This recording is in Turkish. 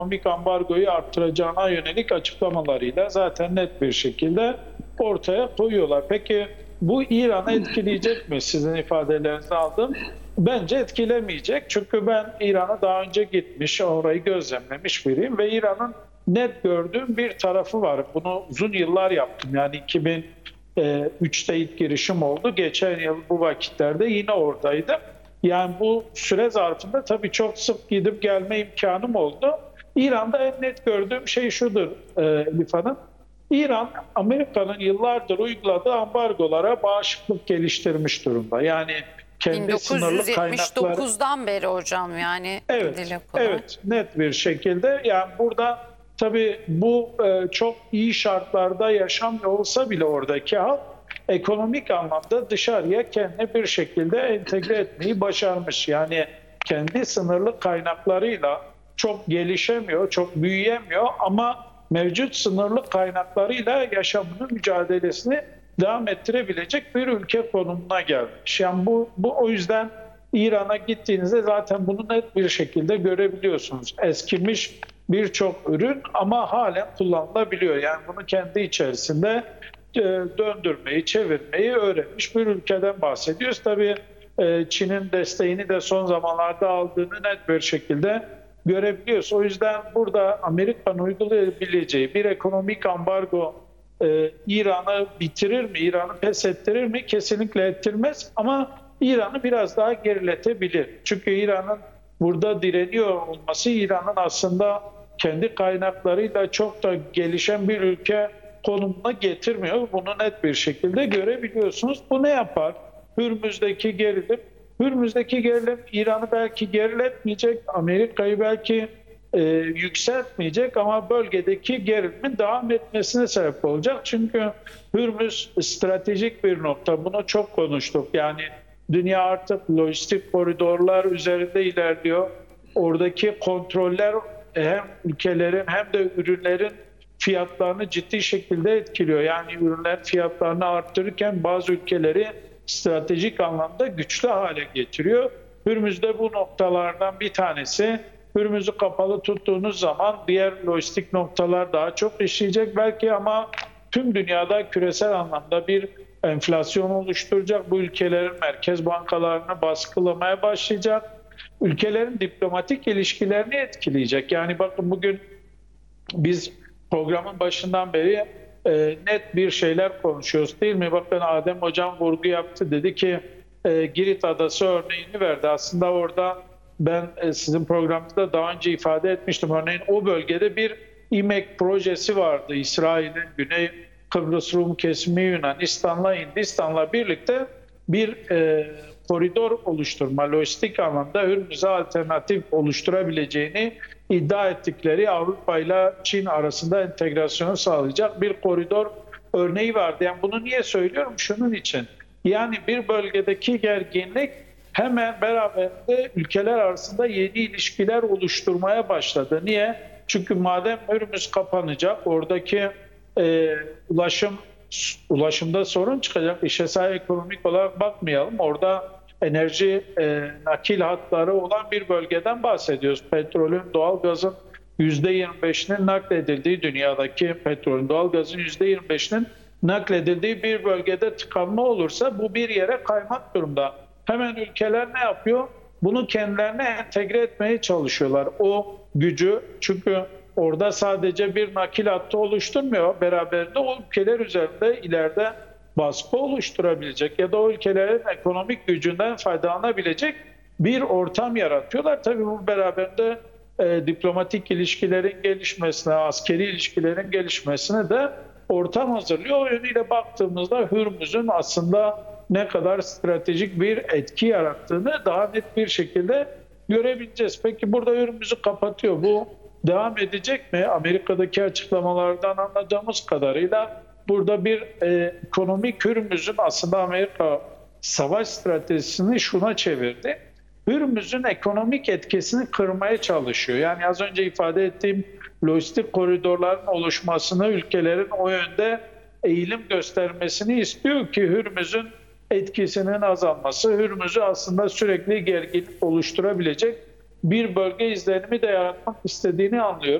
ekonomik ambargoyu arttıracağına yönelik açıklamalarıyla zaten net bir şekilde ortaya koyuyorlar. Peki bu İran'ı etkileyecek mi? Sizin ifadelerinizi aldım. Bence etkilemeyecek. Çünkü ben İran'a daha önce gitmiş, orayı gözlemlemiş biriyim ve İran'ın net gördüğüm bir tarafı var. Bunu uzun yıllar yaptım. Yani 2003'te ilk girişim oldu. Geçen yıl bu vakitlerde yine oradaydım. Yani bu süre zarfında tabii çok sık gidip gelme imkanım oldu. İran'da en net gördüğüm şey şudur Elif Hanım. İran, Amerika'nın yıllardır uyguladığı ambargolara bağışıklık geliştirmiş durumda. Yani kendi sınırlı kaynakları... 1979'dan beri hocam, yani Evet, evet, net bir şekilde. Yani burada tabii bu çok iyi şartlarda yaşamıyor olsa bile oradaki halk ekonomik anlamda dışarıya kendini bir şekilde entegre etmeyi başarmış. Yani kendi sınırlı kaynaklarıyla çok gelişemiyor, çok büyüyemiyor ama mevcut sınırlı kaynaklarıyla yaşamını, mücadelesini devam ettirebilecek bir ülke konumuna gelmiş. Yani bu o yüzden İran'a gittiğinizde zaten bunu net bir şekilde görebiliyorsunuz. Eskimiş birçok ürün ama halen kullanılabiliyor. Yani bunu kendi içerisinde döndürmeyi, çevirmeyi öğrenmiş bir ülkeden bahsediyoruz. Tabii Çin'in desteğini de son zamanlarda aldığını net bir şekilde görebiliyoruz. O yüzden burada Amerika'nın uygulayabileceği bir ekonomik ambargo İran'ı bitirir mi, İran'ı pes ettirir mi? Kesinlikle ettirmez ama İran'ı biraz daha geriletebilir. Çünkü İran'ın burada direniyor olması İran'ın aslında kendi kaynaklarıyla çok da gelişen bir ülke konumuna getirmiyor. Bunu net bir şekilde görebiliyorsunuz. Bu ne yapar? Hürmüz'deki gerilim İran'ı belki geriletmeyecek, Amerika'yı belki yükseltmeyecek ama bölgedeki gerilimin devam etmesine sebep olacak. Çünkü Hürmüz stratejik bir nokta. Bunu çok konuştuk. Yani dünya artık lojistik koridorlar üzerinde ilerliyor. Oradaki kontroller hem ülkelerin hem de ürünlerin fiyatlarını ciddi şekilde etkiliyor. Yani ürünler fiyatlarını arttırırken bazı ülkeleri stratejik anlamda güçlü hale getiriyor. Hürmüz'de bu noktalardan bir tanesi. Hürmüz'ü kapalı tuttuğunuz zaman diğer lojistik noktalar daha çok işleyecek belki ama tüm dünyada küresel anlamda bir enflasyon oluşturacak. Bu ülkelerin merkez bankalarını baskılamaya başlayacak. Ülkelerin diplomatik ilişkilerini etkileyecek. Yani bakın bugün biz programın başından beri net bir şeyler konuşuyoruz değil mi? Bakın Adem Hocam vurgu yaptı. Dedi ki Girit Adası örneğini verdi. Aslında orada ben sizin programınızda daha önce ifade etmiştim. Örneğin o bölgede bir İMEK projesi vardı. İsrail'in Güney Kıbrıs Rum kesimi Yunanistan'la Hindistan'la birlikte bir koridor oluşturma, lojistik anlamda Hürmüz'e alternatif oluşturabileceğini iddia ettikleri Avrupa ile Çin arasında entegrasyonu sağlayacak bir koridor örneği vardı. Yani bunu niye söylüyorum? Şunun için. Yani bir bölgedeki gerginlik hemen beraberinde ülkeler arasında yeni ilişkiler oluşturmaya başladı. Niye? Çünkü madem Hürmüz kapanacak, oradaki ulaşımda sorun çıkacak. İşsel ekonomik olarak bakmayalım. Orada enerji nakil hatları olan bir bölgeden bahsediyoruz. Petrolün, doğalgazın %25'inin nakledildiği, dünyadaki petrolün, doğalgazın %25'inin nakledildiği bir bölgede tıkanma olursa bu bir yere kaymak durumda. Hemen ülkeler ne yapıyor? Bunu kendilerine entegre etmeye çalışıyorlar. O gücü, çünkü orada sadece bir nakil hattı oluşturmuyor. Beraberinde o ülkeler üzerinde ileride baskı oluşturabilecek ya da o ülkelerin ekonomik gücünden faydalanabilecek bir ortam yaratıyorlar. Tabii bu beraberinde diplomatik ilişkilerin gelişmesine, askeri ilişkilerin gelişmesine de ortam hazırlıyor. O yönüyle baktığımızda Hürmüz'ün aslında ne kadar stratejik bir etki yarattığını daha net bir şekilde görebileceğiz. Peki burada Hürmüz'ü kapatıyor. Bu devam edecek mi? Amerika'daki açıklamalardan anladığımız kadarıyla burada bir ekonomik Hürmüz'ün aslında Amerika savaş stratejisini şuna çevirdi. Hürmüz'ün ekonomik etkisini kırmaya çalışıyor. Yani az önce ifade ettiğim lojistik koridorların oluşmasını, ülkelerin o yönde eğilim göstermesini istiyor ki Hürmüz'ün etkisinin azalması, Hürmüz'ü aslında sürekli gerginlik oluşturabilecek bir bölge izlenimi de yaratmak istediğini anlıyorum.